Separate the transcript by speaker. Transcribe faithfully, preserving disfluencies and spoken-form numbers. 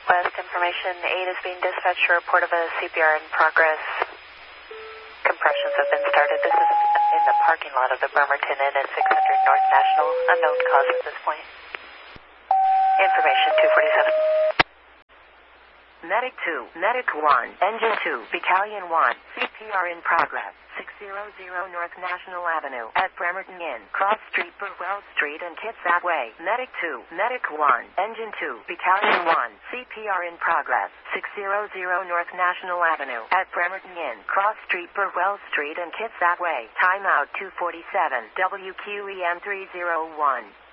Speaker 1: West information, eight is being dispatched to report of a C P R in progress. Compressions have been started. This is in the parking lot of the Bremerton Inn at six hundred North National. Unknown cause at this point. Information two forty-seven.
Speaker 2: Medic two, Medic one, Engine two, Battalion one, C P R in progress, six hundred North National Avenue, at Bremerton Inn, Cross Street, Burwell Street and Kitsap Way. Medic two, Medic one, Engine two, Battalion one, C P R in progress, six hundred North National Avenue, at Bremerton Inn, Cross Street, Burwell Street and Kitsap Way. Timeout two forty-seven, W Q E M three oh one.